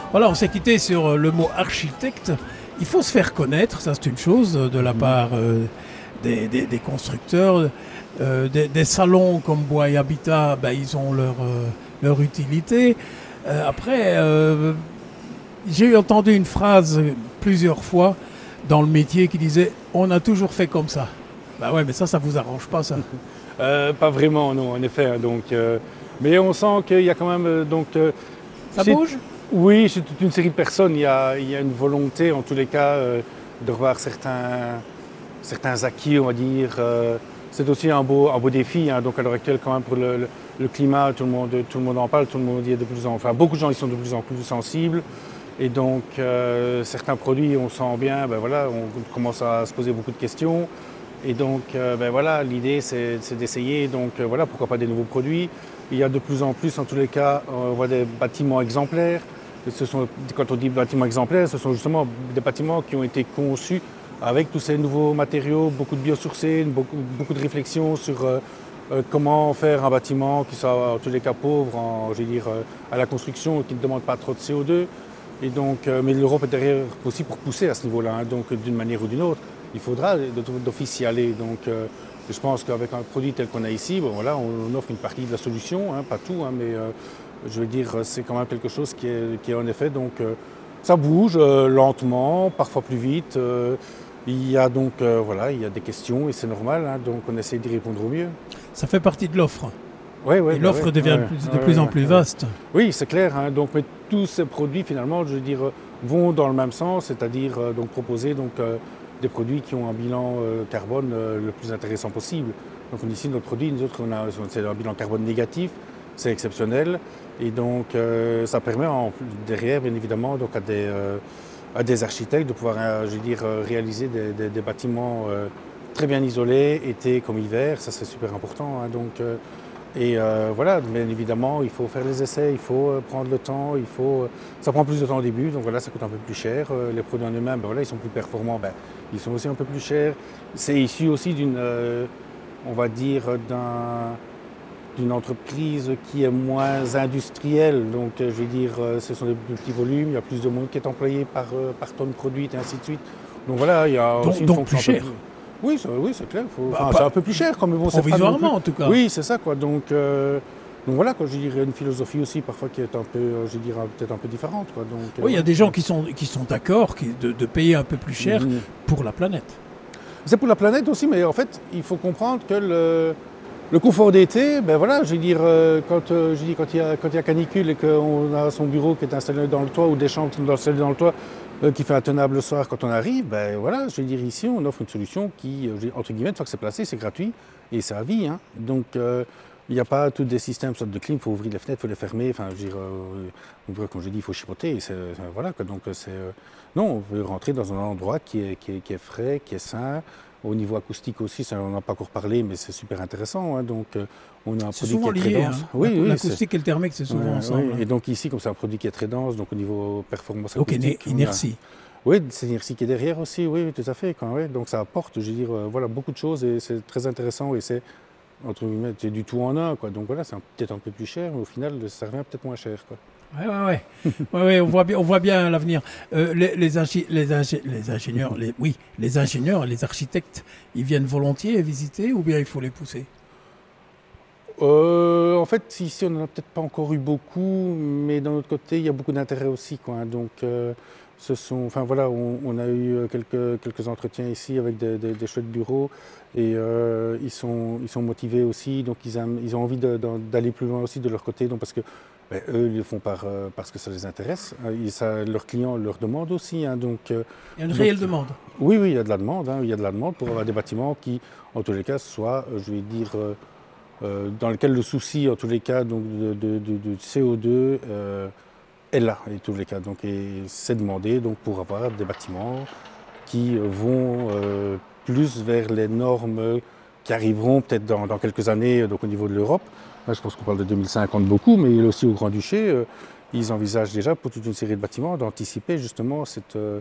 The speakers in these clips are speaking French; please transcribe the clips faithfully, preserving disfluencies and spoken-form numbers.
Voilà, on s'est quitté sur le mot architecte. Il faut se faire connaître, ça c'est une chose, de la part euh, des, des, des constructeurs. Euh, des, des salons comme Bois et Habitat, ben, ils ont leur, euh, leur utilité. Euh, après, euh, j'ai entendu une phrase plusieurs fois dans le métier qui disait « on a toujours fait comme ça ». Ben ouais, mais ça, ça vous arrange pas, ça? euh, Pas vraiment, non, en effet. Hein, donc, euh, mais on sent qu'il y a quand même... Euh, donc, euh, ça bouge? Oui, chez toute une série de personnes, il y a, il y a une volonté, en tous les cas, euh, de revoir certains, certains acquis, on va dire. Euh, c'est aussi un beau, un beau défi. Hein, donc, à l'heure actuelle, quand même, pour le, le, le climat, tout le, monde, tout le monde en parle, tout le monde y est de plus en... Enfin, beaucoup de gens y sont de plus en plus sensibles. Et donc, euh, certains produits, on sent bien, ben voilà, on commence à se poser beaucoup de questions. Et donc, euh, ben voilà, l'idée, c'est, c'est d'essayer. Donc, euh, voilà, pourquoi pas des nouveaux produits. Il y a de plus en plus, en tous les cas, on voit des bâtiments exemplaires. Ce sont, quand on dit bâtiments exemplaires, ce sont justement des bâtiments qui ont été conçus avec tous ces nouveaux matériaux, beaucoup de biosourcés, beaucoup, beaucoup de réflexions sur euh, euh, comment faire un bâtiment qui soit, en tous les cas, pauvre, en, je veux dire, euh, à la construction, qui ne demande pas trop de C O deux. Et donc, euh, mais l'Europe est derrière aussi pour pousser à ce niveau-là. Hein, donc, d'une manière ou d'une autre, il faudra d'office y aller. Donc, euh, je pense qu'avec un produit tel qu'on a ici, bon, voilà, on offre une partie de la solution, hein, pas tout, hein, mais euh, je veux dire, c'est quand même quelque chose qui est, qui est en effet. Donc, euh, ça bouge euh, lentement, parfois plus vite. Euh, il y a donc, euh, voilà, il y a des questions et c'est normal. Hein, donc, on essaie d'y répondre au mieux. Ça fait partie de l'offre. Ouais, ouais, et l'offre bah ouais, devient ouais, de plus, ouais, plus en ouais, plus ouais. vaste. Oui, c'est clair. Hein, donc, mais tous ces produits, finalement, je veux dire, vont dans le même sens, c'est-à-dire euh, donc proposer donc euh, des produits qui ont un bilan euh, carbone euh, le plus intéressant possible. Donc, on, ici, notre produit, nous autres, on a c'est un bilan carbone négatif, c'est exceptionnel, et donc euh, ça permet en, derrière, bien évidemment, donc à des euh, à des architectes de pouvoir, euh, je veux dire, euh, réaliser des, des, des bâtiments euh, très bien isolés, été comme hiver. Ça, c'est super important. Hein, donc euh, Et euh, voilà, bien évidemment, il faut faire les essais, il faut euh, prendre le temps, il faut, euh, ça prend plus de temps au début, donc voilà, ça coûte un peu plus cher. Euh, les produits en eux-mêmes, ben voilà, ils sont plus performants, ben, ils sont aussi un peu plus chers. C'est issu aussi d'une, euh, on va dire, d'un, d'une entreprise qui est moins industrielle. Donc, euh, je veux dire, euh, ce sont des plus petits volumes, il y a plus de monde qui est employé par, euh, par tonne produite et ainsi de suite. Donc voilà, il y a donc, aussi une donc fonction plus cher. un peu plus... Oui, c'est, oui, c'est clair. Faut... Bah, enfin, pas... c'est un peu plus cher quand même. Bon, provisoirement, c'est pas en tout cas. Oui, c'est ça, quoi. Donc, euh... donc voilà, quoi. Je dirais une philosophie aussi parfois qui est un peu, je dirais peut-être un peu différente, quoi. Donc, oui, il y a ouais. des gens qui sont qui sont d'accord qui, de, de payer un peu plus cher mmh. pour la planète. C'est pour la planète aussi, mais en fait, il faut comprendre que le, le confort d'été, ben voilà, je veux dire, quand euh, je dis quand il y a quand il y a canicule et qu'on a son bureau qui est installé dans le toit ou des chambres qui sont installées dans le toit, euh, qui fait intenable le soir quand on arrive, ben voilà, je veux dire ici, on offre une solution qui, entre guillemets, une fois que c'est placé, c'est gratuit et c'est à vie. Hein. Donc euh, il n'y a pas tous des systèmes sorte de clim, il faut ouvrir les fenêtres, il faut les fermer. Enfin, je veux dire, euh, comme je dis, il faut chipoter. C'est, voilà, quoi. Donc c'est euh, non, on peut rentrer dans un endroit qui est, qui est, qui est frais, qui est sain. Au niveau acoustique aussi, ça, on n'en a pas encore parlé, mais c'est super intéressant. Hein. Donc, euh, on a un c'est produit qui est très lié, dense. Hein. Oui, oui, l'acoustique et le thermique, c'est souvent ouais, ensemble. Oui. Et donc ici, comme c'est un produit qui est très dense, donc au niveau performance donc acoustique. Donc inertie. A... Oui, c'est l'inertie qui est derrière aussi, oui, oui tout à fait. Quand, ouais. Donc ça apporte, je veux dire, euh, voilà, beaucoup de choses et c'est très intéressant et c'est, entre guillemets, c'est du tout en un. Quoi. Donc voilà, c'est peut-être un peu plus cher, mais au final, ça revient peut-être moins cher. Quoi. Oui, ouais, ouais. ouais, ouais, on voit bien, on voit bien l'avenir. Euh, les, les, ingé- les, ingé- les ingénieurs, les, oui, les ingénieurs et les architectes, ils viennent volontiers visiter ou bien il faut les pousser? euh, En fait, ici, on n'en a peut-être pas encore eu beaucoup, mais d'un autre côté, il y a beaucoup d'intérêt aussi. Quoi. Donc, euh, ce sont, enfin voilà, on, on a eu quelques, quelques entretiens ici avec des, des, des chouettes bureaux et euh, ils, sont, ils sont motivés aussi, donc ils, aiment, ils ont envie de, de, d'aller plus loin aussi de leur côté, donc parce que ben, eux, ils le font par, euh, parce que ça les intéresse. Et ça, leurs clients leur demandent aussi. Hein, donc, euh, il y a une donc, réelle demande. Oui, oui, il y a de la demande. Hein, il y a de la demande pour avoir des bâtiments qui, en tous les cas, soient, euh, je vais dire, euh, euh, dans lesquels le souci, en tous les cas, donc, de, de, de, de C O deux euh, est là, en tous les cas. Donc, et c'est demandé donc, pour avoir des bâtiments qui vont euh, plus vers les normes qui arriveront peut-être dans, dans quelques années donc, au niveau de l'Europe. Là, je pense qu'on parle de deux mille cinquante beaucoup, mais aussi au Grand-Duché, euh, ils envisagent déjà pour toute une série de bâtiments d'anticiper justement cette, euh,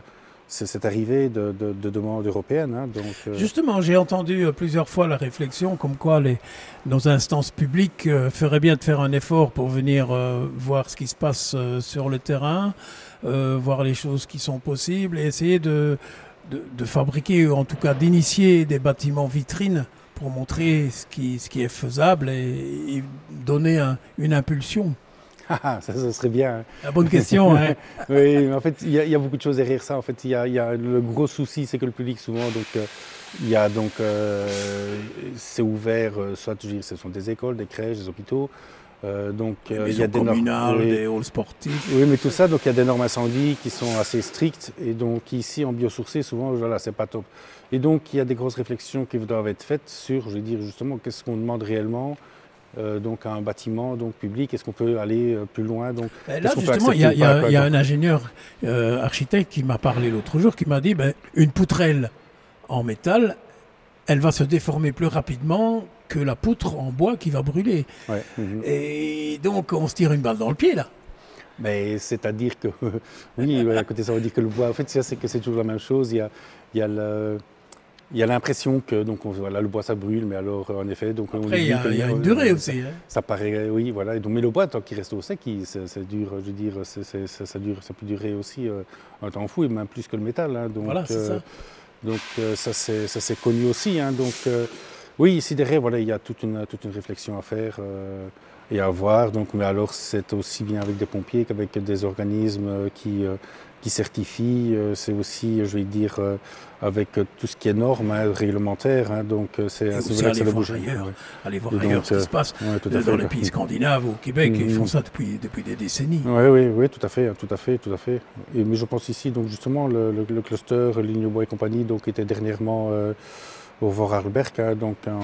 c'est cette arrivée de, de, de demandes européennes. Hein, donc, euh... Justement, j'ai entendu plusieurs fois la réflexion comme quoi les, nos instances publiques euh, feraient bien de faire un effort pour venir euh, voir ce qui se passe euh, sur le terrain, euh, voir les choses qui sont possibles et essayer de, de, de fabriquer, ou en tout cas d'initier des bâtiments vitrines pour montrer ce qui, ce qui est faisable et, et donner un, une impulsion. Ah, ça, ça serait bien. La bonne question. Hein. Oui, mais en fait, il y, y a beaucoup de choses derrière ça. En fait, il y a, y a le gros souci, c'est que le public souvent, donc, euh, il y a donc, euh, c'est ouvert, euh, soit je veux dire, ce sont des écoles, des crèches, des hôpitaux. Euh, donc, euh, il y a des communales, oui, des halls sportifs. Oui, mais tout ça, donc il y a des normes incendies qui sont assez strictes. Et donc ici, en biosourcé, souvent, voilà, c'est pas top. Et donc, il y a des grosses réflexions qui doivent être faites sur, je veux dire, justement, qu'est-ce qu'on demande réellement. Euh, donc un bâtiment donc, public, est-ce qu'on peut aller euh, plus loin donc, ben Là, justement, il y a, y a, y a un ingénieur euh, architecte qui m'a parlé l'autre jour, qui m'a dit ben, une poutrelle en métal, elle va se déformer plus rapidement que la poutre en bois qui va brûler. Ouais, mm-hmm. Et donc, on se tire une balle dans le pied, là. Mais c'est-à-dire que, oui, à côté ça veut dire que le bois, en fait, c'est que c'est toujours la même chose. Il y a, il y a le... Il y a l'impression que donc on, voilà, le bois ça brûle, mais alors en effet donc après, on il y a, il y a une durée aussi. Hein. Ça paraît oui voilà. Et donc, mais le bois tant qu'il reste au sec, c'est dur. Je veux dire, c'est, c'est, ça, ça dure, ça peut durer aussi euh, un temps fou et même plus que le métal. Hein, donc voilà, c'est euh, ça. Donc euh, ça c'est ça c'est connu aussi. Hein, donc euh, oui ici derrière voilà il y a toute une toute une réflexion à faire. Euh, et à voir, donc, mais alors c'est aussi bien avec des pompiers qu'avec des organismes qui, euh, qui certifient, euh, c'est aussi, je vais dire, euh, avec tout ce qui est normes hein, réglementaires, hein, donc c'est un vrai que ça voir ailleurs, ouais. aller voir ailleurs donc, ce qui se passe ouais, tout à dans fait, les ouais. pays scandinaves ou au Québec, mmh. Ils font ça depuis, depuis des décennies. Oui, oui, oui, tout à fait, tout à fait, tout à fait. Et, mais je pense ici, donc justement, le, le, le cluster Ligne Bois et compagnie, donc était dernièrement euh, au Vorarlberg, hein, donc en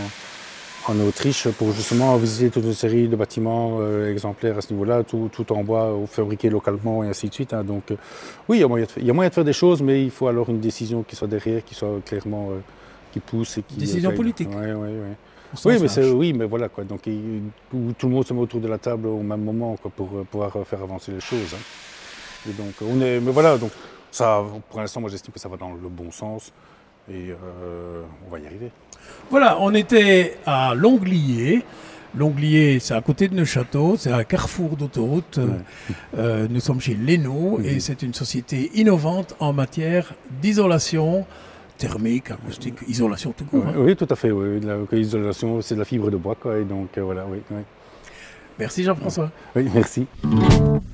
en Autriche pour justement visiter toute une série de bâtiments euh, exemplaires à ce niveau-là, tout, tout en bois, euh, fabriqué localement et ainsi de suite. Hein. Donc euh, oui, il y, a moyen de, il y a moyen de faire des choses, mais il faut alors une décision qui soit derrière, qui soit clairement, euh, qui pousse et qui... Décision euh, politique. Oui, oui, oui. Oui, mais c'est, oui, mais voilà quoi. Donc il, où tout le monde se met autour de la table au même moment quoi, pour euh, pouvoir faire avancer les choses. Hein. Et donc on est, mais voilà, donc ça, pour l'instant, moi j'estime que ça va dans le bon sens et euh, on va y arriver. Voilà, on était à Longlier. Longlier, c'est à côté de Neuchâteau, c'est un carrefour d'autoroute. Ouais. Euh, nous sommes chez Leno mmh. et c'est une société innovante en matière d'isolation thermique, acoustique, isolation tout court. Ouais, hein. Oui, tout à fait. Oui. L'isolation, c'est de la fibre de bois, quoi, et donc euh, voilà, oui, oui. Merci Jean-François. Oui, merci.